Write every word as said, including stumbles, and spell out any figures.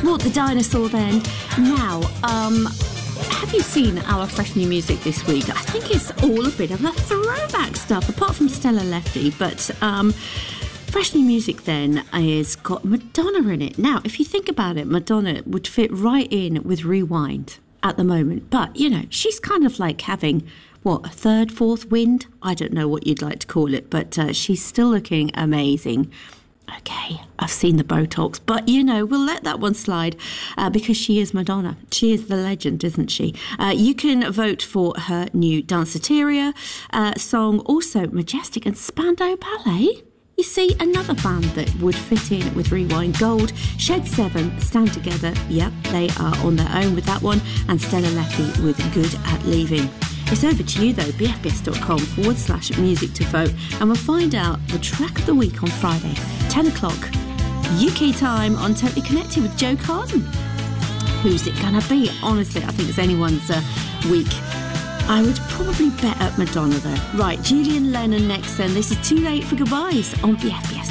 Walk the Dinosaur then. Now, um, have you seen our fresh new music this week? I think it's all a bit of a throwback stuff, apart from Stella Lefty, but um, fresh new music then is got Madonna in it. Now, if you think about it, Madonna would fit right in with Rewind at the moment, but, you know, she's kind of like having, what, a third, fourth wind? I don't know what you'd like to call it, but uh, she's still looking amazing. Okay, I've seen the Botox, but, you know, we'll let that one slide uh, because she is Madonna. She is the legend, isn't she? Uh, you can vote for her new Danceteria uh, song, also Majestic and Spandau Ballet. You see, another band that would fit in with Rewind: Gold, Shed seven, Stand Together. Yep, they are on their own with that one. And Stella Lefty with Good at Leaving. It's over to you, though, bfbs.com forward slash music to vote. And we'll find out the track of the week on Friday, ten o'clock, U K time, on Totally Connected with Joe Carden. Who's it going to be? Honestly, I think it's anyone's uh, week. I would probably bet at Madonna, though. Right, Julian Lennon next, then. This is Too Late for Goodbyes on B F B S.